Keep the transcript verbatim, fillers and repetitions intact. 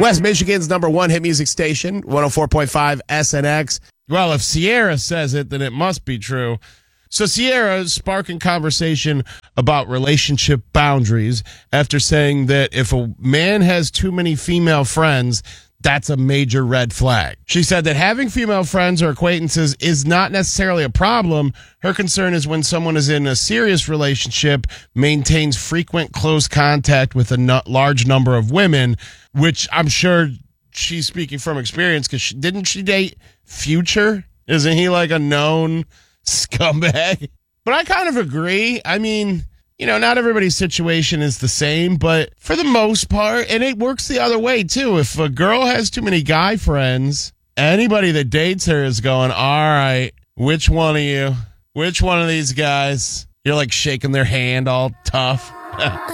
West Michigan's number one hit music station, one oh four point five S N X. Well, if Sierra says it, then it must be true. So Sierra is sparking conversation about relationship boundaries after saying that if a man has too many female friends, that's a major red flag. She said that having female friends or acquaintances is not necessarily a problem. Her concern is when someone is in a serious relationship, maintains frequent close contact with a no- large number of women, which I'm sure she's speaking from experience because she, didn't she date Future? Isn't he like a known scumbag? But I kind of agree. I mean, you know, not everybody's situation is the same, but for the most part, and it works the other way too. If a girl has too many guy friends, anybody that dates her is going, all right, which one of you, which one of these guys? You're like shaking their hand all tough.